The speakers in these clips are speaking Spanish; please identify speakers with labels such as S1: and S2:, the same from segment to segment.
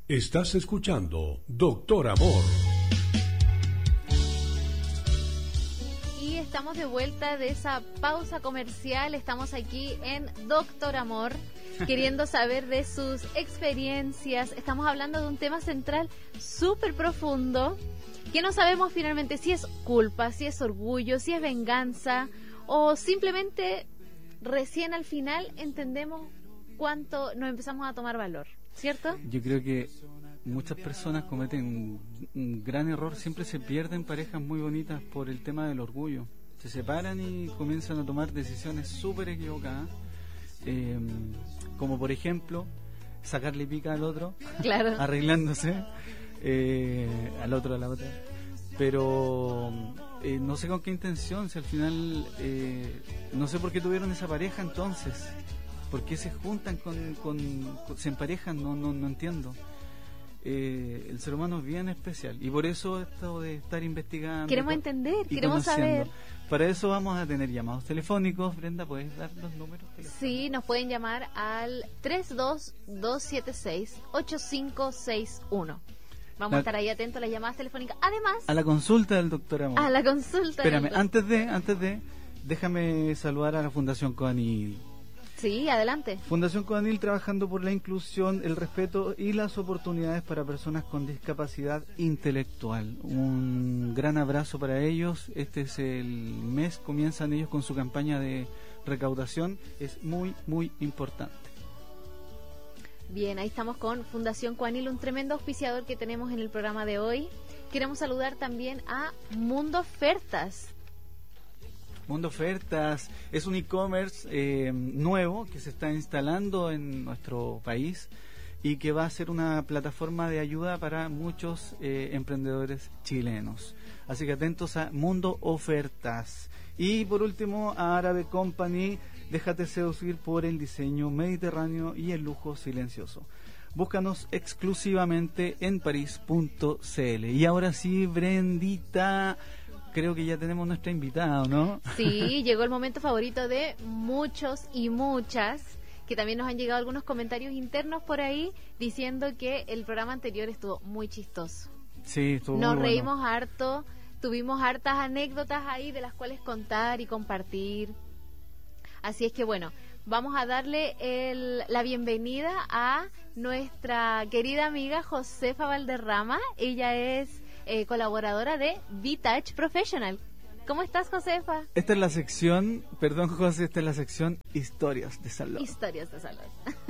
S1: Estás escuchando Doctor Amor.
S2: Y estamos de vuelta de esa pausa comercial. Estamos aquí en Doctor Amor, queriendo saber de sus experiencias. Estamos hablando de un tema central súper profundo, que no sabemos finalmente si es culpa, si es orgullo, si es venganza, o simplemente recién al final entendemos cuánto nos empezamos a tomar valor, ¿cierto?
S3: Yo creo que muchas personas cometen un gran error, siempre se pierden parejas muy bonitas por el tema del orgullo. Se separan y comienzan a tomar decisiones súper equivocadas, como por ejemplo sacarle pica al otro,
S2: claro,
S3: arreglándose, al otro, a la otra, pero no sé con qué intención, si al final no sé por qué tuvieron esa pareja entonces. ¿Por qué se juntan se emparejan? No entiendo. El ser humano es bien especial y por eso esto de estar investigando.
S2: Queremos entender, queremos
S3: conociendo.
S2: saber.
S3: Para eso vamos a tener llamados telefónicos. Brenda, ¿puedes dar los números?
S2: Sí, nos pueden llamar al 322-276-8561. Vamos a estar ahí atentos a las llamadas telefónicas. Además,
S3: a la consulta del doctor Amor.
S2: A la consulta.
S3: Espérame, antes de, déjame saludar a la Fundación Codanil.
S2: Sí, adelante.
S3: Fundación Codanil, trabajando por la inclusión, el respeto y las oportunidades para personas con discapacidad intelectual. Un gran abrazo para ellos. Este es el mes, comienzan ellos con su campaña de recaudación. Es muy, muy importante.
S2: Bien, ahí estamos con Fundación Codanil, un tremendo auspiciador que tenemos en el programa de hoy. Queremos saludar también a Mundo Ofertas.
S3: Mundo Ofertas es un e-commerce nuevo que se está instalando en nuestro país y que va a ser una plataforma de ayuda para muchos emprendedores chilenos. Así que atentos a Mundo Ofertas. Y por último, a Árabe Company, déjate seducir por el diseño mediterráneo y el lujo silencioso. Búscanos exclusivamente en paris.cl. Y ahora sí, Brendita, creo que ya tenemos nuestra invitada, ¿no?
S2: Sí, llegó el momento favorito de muchos y muchas, que también nos han llegado algunos comentarios internos por ahí diciendo que el programa anterior estuvo muy chistoso.
S3: Sí, estuvo
S2: Nos
S3: muy
S2: reímos
S3: bueno.
S2: harto, tuvimos hartas anécdotas ahí de las cuales contar y compartir. Así es que bueno, vamos a darle la bienvenida a nuestra querida amiga Josefa Valderrama. Ella es colaboradora de V-Touch Professional. ¿Cómo estás, Josefa?
S3: Esta es la sección, perdón José, esta es la sección Historias de Salud.
S2: Historias de Salud.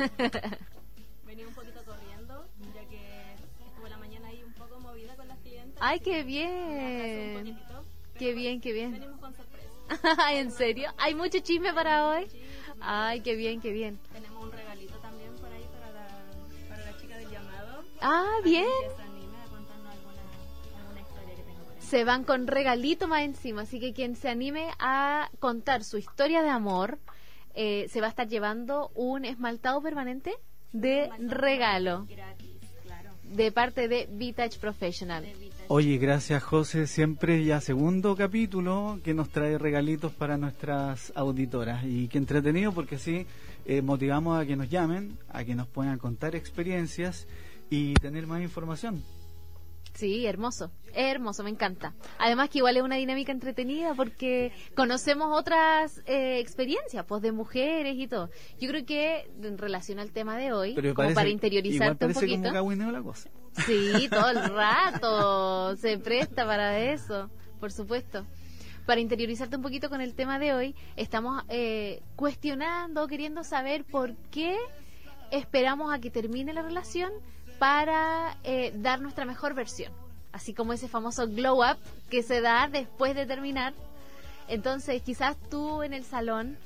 S4: Venía un poquito corriendo, ya que estuve la mañana ahí un poco movida con las clientes.
S2: ¡Ay, qué bien! ¡Qué bien, qué bien!
S4: Venimos con sorpresa.
S2: ¿En serio? ¿Hay mucho chisme para hoy? ¡Ay, qué bien, qué bien!
S4: Tenemos un regalito también por ahí para la chica del llamado.
S2: ¡Ah, bien!
S4: Que se anime a contarnos alguna historia que tenga por ahí.
S2: Se van con regalito más encima, así que quien se anime a contar su historia de amor se va a estar llevando un esmaltado permanente de regalo
S4: Gratis, claro.
S2: de parte de V-Touch Professional.
S3: Oye, gracias José, siempre ya segundo capítulo que nos trae regalitos para nuestras auditoras y qué entretenido porque así motivamos a que nos llamen, a que nos puedan contar experiencias y tener más información.
S2: Sí, hermoso, me encanta. Además que igual es una dinámica entretenida porque conocemos otras experiencias, pues de mujeres y todo. Yo creo que en relación al tema de hoy,
S3: Pero
S2: como para interiorizarte un
S3: parece
S2: poquito.
S3: como cagüineo la cosa.
S2: Sí, todo el rato se presta para eso, por supuesto. Para interiorizarte un poquito con el tema de hoy, estamos cuestionando, queriendo saber por qué esperamos a que termine la relación para dar nuestra mejor versión, así como ese famoso glow up que se da después de terminar. Entonces quizás tú en el salón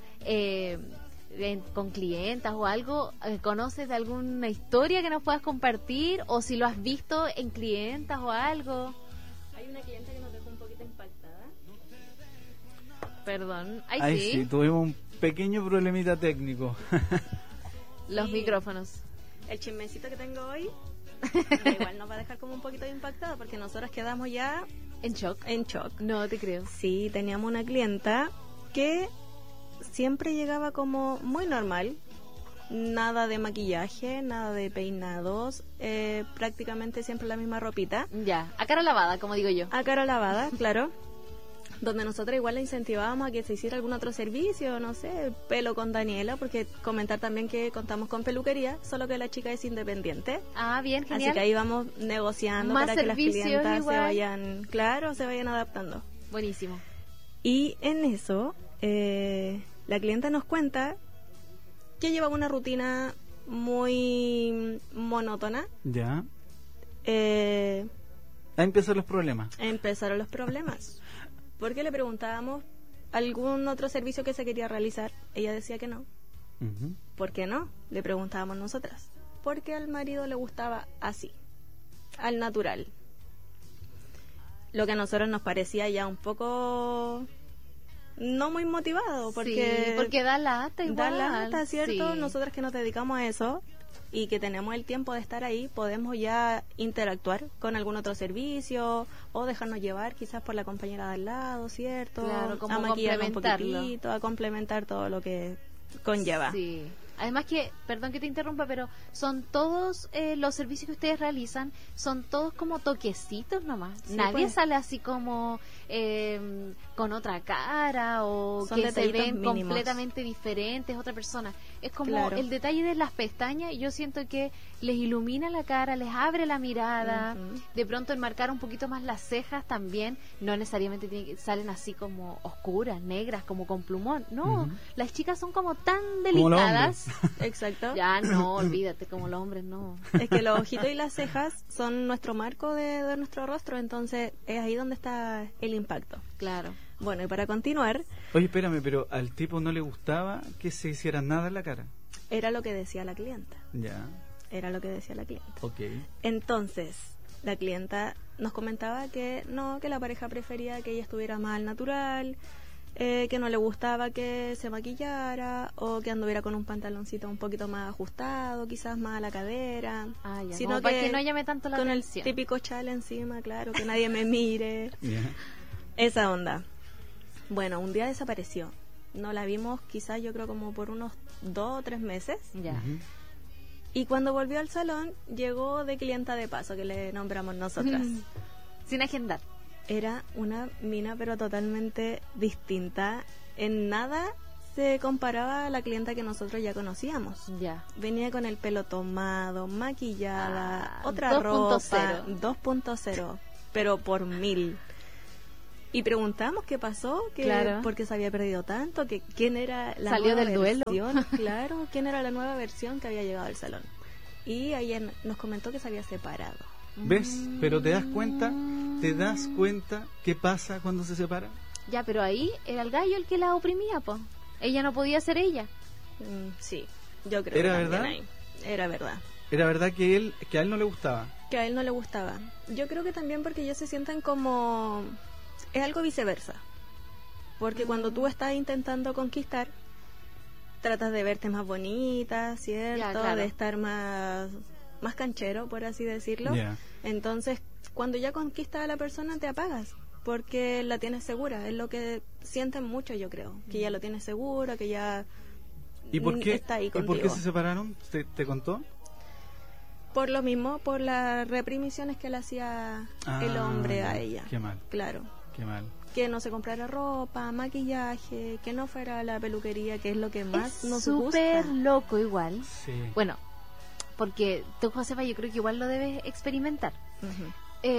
S2: con clientas o algo conoces de alguna historia que nos puedas compartir, o si lo has visto en clientas o algo.
S4: Hay una cliente que nos dejó un poquito impactada.
S2: Perdón,
S3: Ahí sí, tuvimos un pequeño problemita técnico.
S2: Los
S4: Sí.
S2: micrófonos.
S4: El chismecito que tengo hoy igual nos va a dejar como un poquito impactada porque nosotros quedamos ya
S2: En shock.
S4: en shock.
S2: No te creo.
S4: Sí, teníamos una clienta que siempre llegaba como muy normal,
S5: nada de maquillaje, nada de peinados, prácticamente siempre la misma ropita.
S2: Ya, a cara lavada, como digo yo.
S5: A cara lavada, claro. Donde nosotros igual le incentivábamos a que se hiciera algún otro servicio, no sé, pelo con Daniela, porque comentar también que contamos con peluquería, solo que la chica es independiente.
S2: Ah, bien, genial.
S5: Así que ahí vamos negociando
S2: Más
S5: para que las
S2: servicios
S5: clientas
S2: igual.
S5: se vayan, claro, se vayan adaptando.
S2: Buenísimo.
S5: Y en eso, la clienta nos cuenta que lleva una rutina muy monótona.
S3: Ya.
S5: Empezaron
S3: Ahí empiezan los problemas.
S5: los problemas. Porque le preguntábamos algún otro servicio que se quería realizar. Ella decía que no.
S3: Ujú.
S5: ¿Por qué no? Le preguntábamos nosotras. Porque al marido le gustaba así, al natural. Lo que a nosotros nos parecía ya un poco no muy motivado, porque
S2: Sí, porque da lata igual.
S5: da lata, ¿cierto?
S2: Sí.
S5: Nosotras que nos dedicamos a eso y que tenemos el tiempo de estar ahí, podemos ya interactuar con algún otro servicio o dejarnos llevar quizás por la compañera de al lado, ¿cierto?
S2: Claro, como
S5: a maquillar un
S2: complementarlo.
S5: poquitito, a complementar todo lo que conlleva.
S2: Sí. Además que, perdón que te interrumpa, pero son todos los servicios que ustedes realizan, son todos como toquecitos nomás.
S5: Sí,
S2: Nadie
S5: pues.
S2: sale así como con otra cara o
S5: Son
S2: que se
S5: detallitos
S2: ven
S5: mínimos.
S2: completamente diferentes, otra persona. Es como
S5: Claro.
S2: el detalle de las pestañas, yo siento que les ilumina la cara, les abre la mirada.
S5: Ujú.
S2: De pronto enmarcar un poquito más las cejas también, no necesariamente salen así como oscuras, negras, como con plumón. No,
S3: Ujú.
S2: las chicas son como tan
S3: Como los
S2: delicadas.
S5: Exacto.
S2: Ya no, olvídate, como los hombres no.
S5: Es que los ojitos y las cejas son nuestro marco de nuestro rostro, entonces es ahí donde está el impacto.
S2: Claro.
S5: Bueno, y para continuar,
S3: Oye, espérame, pero al tipo no le gustaba que se hiciera nada en la cara.
S5: era lo que decía la clienta.
S3: Ya,
S5: Era lo que decía la clienta.
S3: ok.
S5: Entonces, la clienta nos comentaba que no, que la pareja prefería que ella estuviera más al natural, que no le gustaba que se maquillara o que anduviera con un pantaloncito un poquito más ajustado, quizás más a la cadera.
S2: Ah, ya,
S5: sino
S2: como para que no llame tanto la
S5: con
S2: atención.
S5: el típico chal encima, claro, que nadie me mire.
S3: Ya.
S5: Esa onda. Bueno, un día desapareció. No la vimos quizás yo creo como por unos 2 o 3 meses.
S2: Ya.
S3: Ujú.
S5: Y cuando volvió al salón, llegó de clienta de paso, que le nombramos nosotras.
S2: Sin agendar.
S5: Era una mina pero totalmente distinta. En nada se comparaba a la clienta que nosotros ya conocíamos.
S2: Ya.
S5: Venía con el pelo tomado, maquillada,
S2: Ah,
S5: otra
S2: 2.0.
S5: ropa, 2.0, pero por 1000. Y preguntamos qué pasó, que
S2: Claro.
S5: por qué se había perdido tanto, que quién era la
S2: Salió
S5: nueva
S2: del duelo.
S5: versión, claro, quién era la nueva versión que había llegado al salón. Y ella nos comentó que se había separado.
S3: ¿Ves? Pero te das cuenta qué pasa cuando se separan.
S2: Ya, pero ahí era el gallo el que la oprimía, po. Ella no podía ser ella.
S5: Sí, yo creo
S3: ¿Era
S5: que también
S3: verdad?
S5: ahí. Era verdad.
S3: Era verdad que a él no le gustaba.
S5: Que a él no le gustaba. Yo creo que también porque ellos se sienten como... Es algo viceversa. Porque cuando tú estás intentando conquistar, tratas de verte más bonita, ¿cierto?
S2: Ya, claro.
S5: De estar más canchero, por así decirlo.
S3: Ya.
S5: Entonces, cuando ya conquistas a la persona, te apagas. Porque la tienes segura. Es lo que sienten mucho, yo creo. Que ya lo tienes seguro, que ya
S3: ¿Y por qué,
S5: está ahí
S3: ¿y por qué
S5: contigo.
S3: se separaron? ¿Te contó?
S5: Por lo mismo, por las reprimisiones que le hacía el hombre a ella.
S3: Qué mal,
S5: Claro.
S3: qué mal.
S5: Que no se comprara ropa, maquillaje, que no fuera a la peluquería, que es lo que más
S2: Es
S5: nos
S2: súper
S5: gusta.
S2: loco igual.
S3: Sí.
S2: Bueno, porque tú, Josefa, yo creo que igual lo debes experimentar.
S5: Ujú.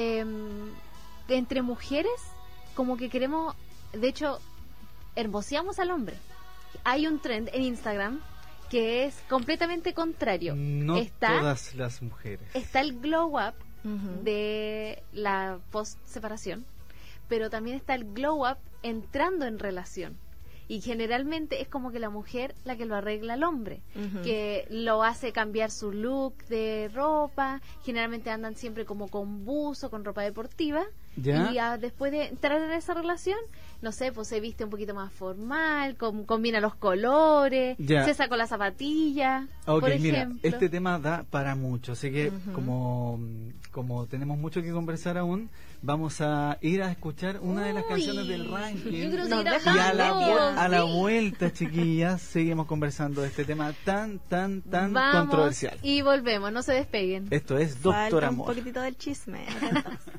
S2: Entre mujeres, como que queremos, de hecho, hermoseamos al hombre. Hay un trend en Instagram que es completamente contrario.
S3: No
S2: está
S3: todas las mujeres.
S2: está el glow up
S5: Ujú.
S2: de la post separación, pero también está el glow up entrando en relación. Y generalmente es como que la mujer la que lo arregla al hombre,
S5: Ujú.
S2: que lo hace cambiar su look de ropa. Generalmente andan siempre como con buzo, con ropa deportiva,
S3: ¿Ya?
S2: y después de entrar en esa relación, no sé, pues se viste un poquito más formal, combina los colores,
S3: Ya.
S2: se sacó la zapatilla,
S3: Ok,
S2: por
S3: mira,
S2: ejemplo.
S3: este tema da para mucho, así que como tenemos mucho que conversar aún, vamos a ir a escuchar una de las
S2: Uy,
S3: canciones del ranking.
S2: yo quiero
S5: Nos
S2: seguir
S5: dejan
S3: Y a
S2: hablando,
S3: la
S2: sí.
S3: vuelta, chiquillas, seguimos conversando de este tema tan
S2: Vamos
S3: controversial.
S2: y volvemos, no se despeguen.
S3: Esto es Doctor
S5: Falta un
S3: Amor.
S5: poquitito del chisme. Atentos.